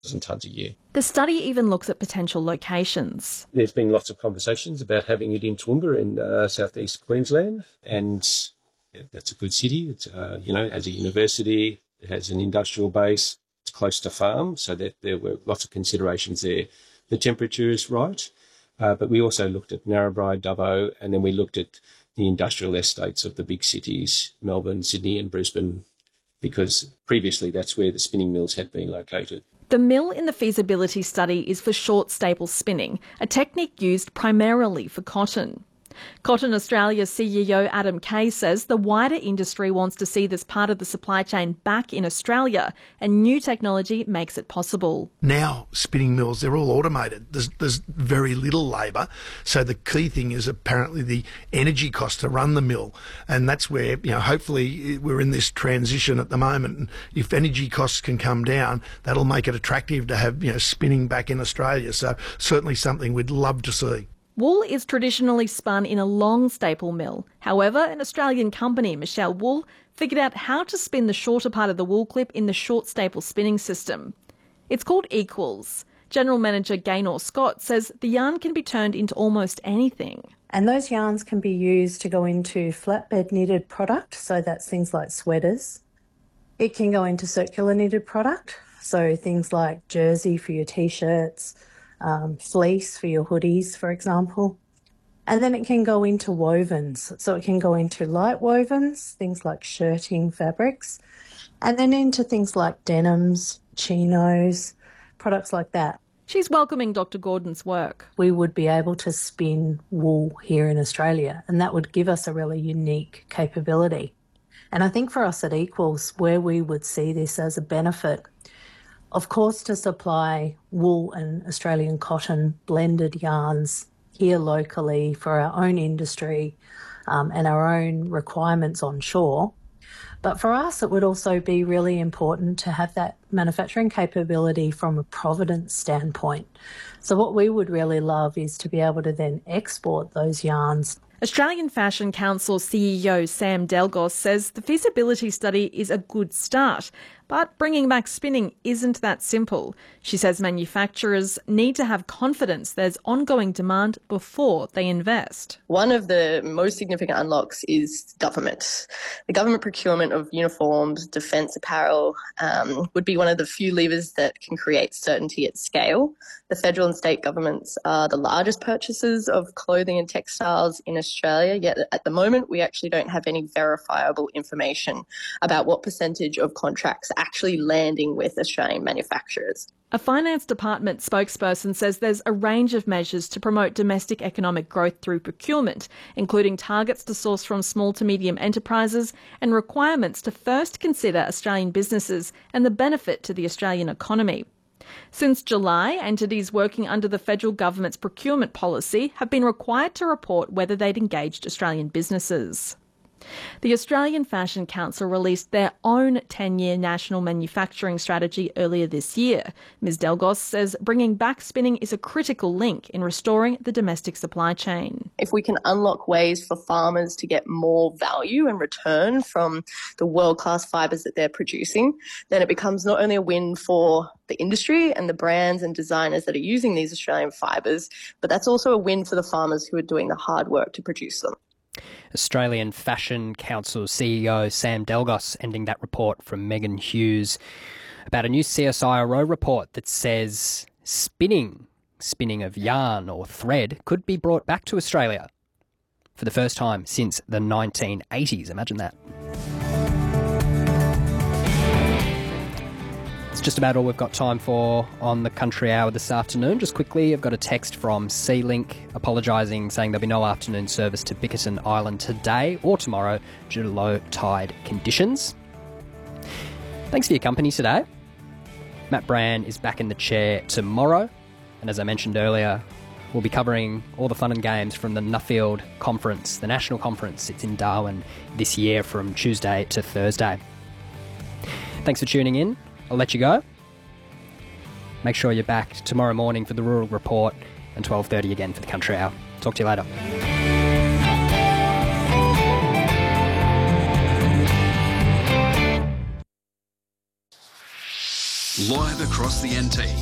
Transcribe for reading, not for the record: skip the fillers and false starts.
tonnes a year. The study even looks at potential locations. There's been lots of conversations about having it in Toowoomba in southeast Queensland, and that's a good city. It's, as a university, it has an industrial base, it's close to farm, so that there were lots of considerations there. The temperature is right, but we also looked at Narrabri, Dubbo, and then we looked at the industrial estates of the big cities, Melbourne, Sydney and Brisbane, because previously that's where the spinning mills had been located. The mill in the feasibility study is for short staple spinning, a technique used primarily for cotton. Cotton Australia CEO Adam Kay says the wider industry wants to see this part of the supply chain back in Australia, and new technology makes it possible. Now, spinning mills, they're all automated. There's very little labour. So the key thing is apparently the energy cost to run the mill. And that's where, hopefully we're in this transition at the moment. And if energy costs can come down, that'll make it attractive to have, spinning back in Australia. So certainly something we'd love to see. Wool is traditionally spun in a long staple mill. However, an Australian company, Michelle Wool, figured out how to spin the shorter part of the wool clip in the short staple spinning system. It's called Equals. General Manager Gaynor Scott says the yarn can be turned into almost anything. And those yarns can be used to go into flatbed knitted product, so that's things like sweaters. It can go into circular knitted product, so things like jersey for your T-shirts, fleece for your hoodies, for example. And then it can go into wovens. So it can go into light wovens, things like shirting fabrics, and then into things like denims, chinos, products like that. She's welcoming Dr. Gordon's work. We would be able to spin wool here in Australia, and that would give us a really unique capability. And I think for us at Equals, where we would see this as a benefit, of course, to supply wool and Australian cotton blended yarns here locally for our own industry and our own requirements on shore. But for us, it would also be really important to have that manufacturing capability from a provenance standpoint. So what we would really love is to be able to then export those yarns. Australian Fashion Council CEO Sam Delgos says the feasibility study is a good start, but bringing back spinning isn't that simple. She says manufacturers need to have confidence there's ongoing demand before they invest. One of the most significant unlocks is government. The government procurement of uniforms, defence apparel would be one of the few levers that can create certainty at scale. The federal and state governments are the largest purchasers of clothing and textiles in Australia, yet at the moment we actually don't have any verifiable information about what percentage of contracts are actually landing with Australian manufacturers. A Finance Department spokesperson says there's a range of measures to promote domestic economic growth through procurement, including targets to source from small to medium enterprises and requirements to first consider Australian businesses and the benefit to the Australian economy. Since July, entities working under the federal government's procurement policy have been required to report whether they'd engaged Australian businesses. The Australian Fashion Council released their own 10-year national manufacturing strategy earlier this year. Ms Delgos says bringing back spinning is a critical link in restoring the domestic supply chain. If we can unlock ways for farmers to get more value and return from the world-class fibres that they're producing, then it becomes not only a win for the industry and the brands and designers that are using these Australian fibres, but that's also a win for the farmers who are doing the hard work to produce them. Australian Fashion Council CEO Sam Delgos ending that report from Megan Hughes about a new CSIRO report that says spinning of yarn or thread could be brought back to Australia for the first time since the 1980s. Imagine that. It's just about all we've got time for on the Country Hour this afternoon. Just quickly, I've got a text from Sealink apologising, saying there'll be no afternoon service to Bickerton Island today or tomorrow due to low tide conditions. Thanks for your company today. Matt Brand is back in the chair tomorrow. And as I mentioned earlier, we'll be covering all the fun and games from the Nuffield Conference, the national conference. It's in Darwin this year from Tuesday to Thursday. Thanks for tuning in. I'll let you go. Make sure you're back tomorrow morning for the Rural Report and 12:30 again for the Country Hour. Talk to you later. Live across the NT.